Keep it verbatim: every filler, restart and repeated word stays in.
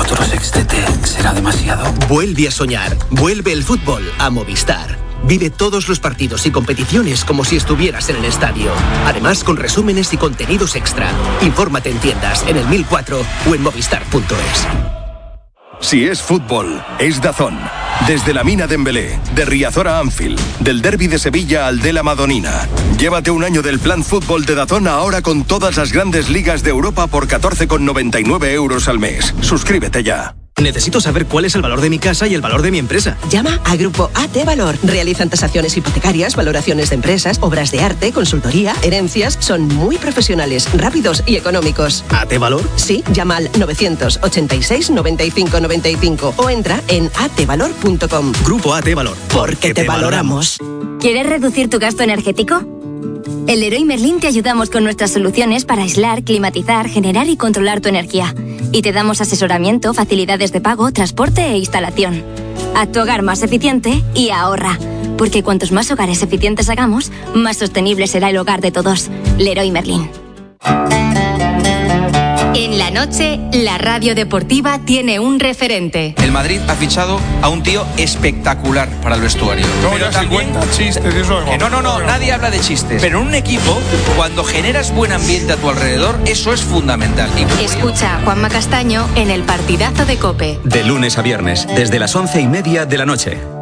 Otro sextete será demasiado. Vuelve a soñar. Vuelve el fútbol a Movistar. Vive todos los partidos y competiciones como si estuvieras en el estadio. Además, con resúmenes y contenidos extra. Infórmate en tiendas, en el mil cuatro o en movistar punto es. Si es fútbol, es DAZN. Desde la Mina Dembélé, de Riazor a Anfield, del Derbi de Sevilla al de la Madonina. Llévate un año del plan fútbol de DAZN ahora con todas las grandes ligas de Europa por catorce con noventa y nueve euros al mes. Suscríbete ya. Necesito saber cuál es el valor de mi casa y el valor de mi empresa. Llama a Grupo A T Valor. Realizan tasaciones hipotecarias, valoraciones de empresas, obras de arte, consultoría, herencias. Son muy profesionales, rápidos y económicos. ¿A T Valor? Sí, llama al novecientos ochenta y seis noventa y cinco noventa y cinco o entra en a t valor punto com. Grupo A T Valor. Porque te valoramos. ¿Quieres reducir tu gasto energético? En Leroy Merlin te ayudamos con nuestras soluciones para aislar, climatizar, generar y controlar tu energía. Y te damos asesoramiento, facilidades de pago, transporte e instalación. Haz tu hogar más eficiente y ahorra. Porque cuantos más hogares eficientes hagamos, más sostenible será el hogar de todos. Leroy Merlin. En la noche, la radio deportiva tiene un referente. El Madrid ha fichado a un tío espectacular para el vestuario. No, pero ya también, se cuenta chistes y eso. que no, no, no, nadie habla de chistes. Pero en un equipo, cuando generas buen ambiente a tu alrededor, eso es fundamental. Y... Escucha a Juanma Castaño en el partidazo de COPE. De lunes a viernes, desde las once y media de la noche.